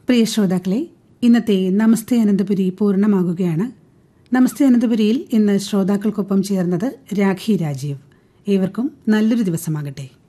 പ്രിയ ശ്രോതാക്കളെ, ഇന്നത്തെ നമസ്തേ അനന്തപുരി പൂർണ്ണമാകുകയാണ്. നമസ്തേ അനന്തപുരിയിൽ ഇന്ന് ശ്രോതാക്കൾക്കൊപ്പം ചേർന്നത് രാഖി രാജീവ്. ഏവർക്കും നല്ലൊരു ദിവസമാകട്ടെ.